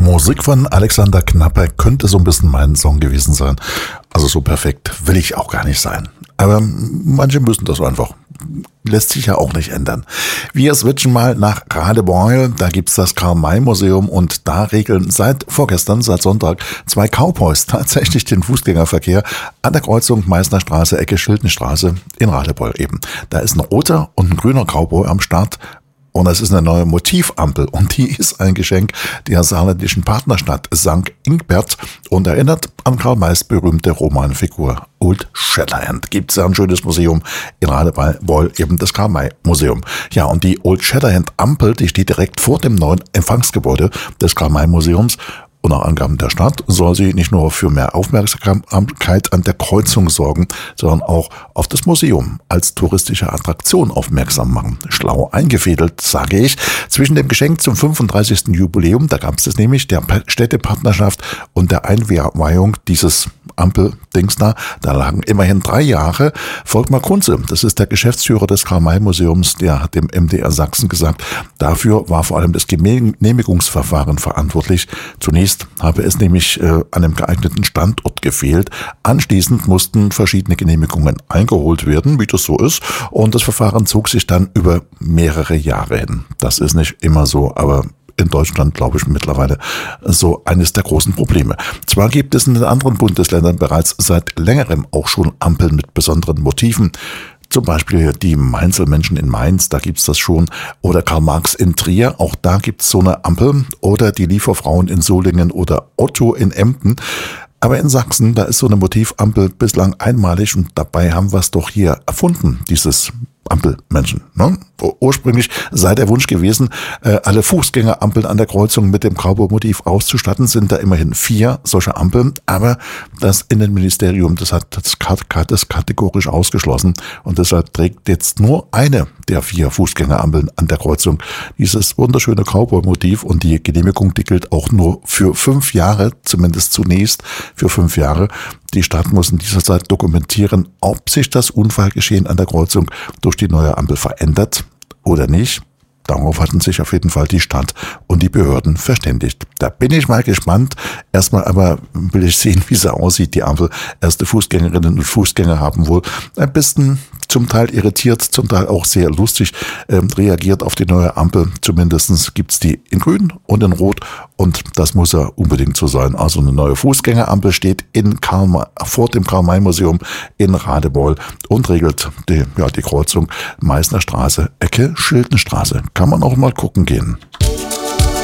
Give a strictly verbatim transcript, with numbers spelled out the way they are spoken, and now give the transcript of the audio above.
Musik von Alexander Knapper könnte so ein bisschen mein Song gewesen sein. Also so perfekt will ich auch gar nicht sein. Aber manche müssen das einfach. Lässt sich ja auch nicht ändern. Wir switchen mal nach Radebeul. Da gibt's das Karl-May-Museum und da regeln seit vorgestern, seit Sonntag, zwei Cowboys tatsächlich den Fußgängerverkehr an der Kreuzung Meißner Straße, Ecke Schildenstraße in Radebeul eben. Da ist ein roter und ein grüner Cowboy am Start. Und es ist eine neue Motivampel und die ist ein Geschenk der saarländischen Partnerstadt Sankt Ingbert und erinnert an Karl Mays berühmte Romanfigur Old Shatterhand. Gibt es ja ein schönes Museum in Radebeul, eben das Karl May Museum. Ja, und die Old Shatterhand Ampel, die steht direkt vor dem neuen Empfangsgebäude des Karl May Museums. Und nach Angaben der Stadt soll sie nicht nur für mehr Aufmerksamkeit an der Kreuzung sorgen, sondern auch auf das Museum als touristische Attraktion aufmerksam machen. Schlau eingefädelt, sage ich. Zwischen dem Geschenk zum fünfunddreißigsten Jubiläum, da gab es das nämlich, der Städtepartnerschaft und der Einweihung dieses Ampeldings da, da lagen immerhin drei Jahre. Volkmar Kunze, das ist der Geschäftsführer des Karl-May-Museums, der hat dem M D R Sachsen gesagt, dafür war vor allem das Genehmigungsverfahren verantwortlich. Zunächst habe es nämlich äh, an einem geeigneten Standort gefehlt. Anschließend mussten verschiedene Genehmigungen eingeholt werden, wie das so ist. Und das Verfahren zog sich dann über mehrere Jahre hin. Das ist nicht immer so, aber in Deutschland, glaube ich, mittlerweile so eines der großen Probleme. Zwar gibt es in den anderen Bundesländern bereits seit längerem auch schon Ampeln mit besonderen Motiven. Zum Beispiel die Mainzelmännchen in Mainz, da gibt's das schon. Oder Karl Marx in Trier, auch da gibt's so eine Ampel. Oder die Lieferfrauen in Solingen oder Otto in Emden. Aber in Sachsen, da ist so eine Motivampel bislang einmalig und dabei haben wir es doch hier erfunden, dieses Ampelmenschen. Ne? Ursprünglich sei der Wunsch gewesen, alle Fußgängerampeln an der Kreuzung mit dem Cowboy-Motiv auszustatten, sind da immerhin vier solche Ampeln, aber das Innenministerium, das hat das, das kategorisch ausgeschlossen und deshalb trägt jetzt nur eine der vier Fußgängerampeln an der Kreuzung dieses wunderschöne Cowboy-Motiv und die Genehmigung, die gilt auch nur für fünf Jahre, zumindest zunächst für fünf Jahre. Die Stadt muss in dieser Zeit dokumentieren, ob sich das Unfallgeschehen an der Kreuzung durch die neue Ampel verändert oder nicht. Darauf hatten sich auf jeden Fall die Stadt und die Behörden verständigt. Da bin ich mal gespannt. Erstmal aber will ich sehen, wie sie aussieht, die Ampel. Erste Fußgängerinnen und Fußgänger haben wohl ein bisschen zum Teil irritiert, zum Teil auch sehr lustig ähm, reagiert auf die neue Ampel. Zumindest gibt's die in grün und in rot und das muss ja unbedingt so sein. Also eine neue Fußgängerampel steht in Karl, vor dem Karl-May-Museum in Radebeul und regelt die, ja, die Kreuzung Meißner Straße, Ecke Schildenstraße. Kann man auch mal gucken gehen.